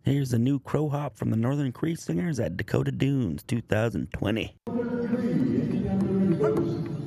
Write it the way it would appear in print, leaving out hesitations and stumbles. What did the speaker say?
Here's a new crow hop from the Northern Cree Singers at Dakota Dunes 2020.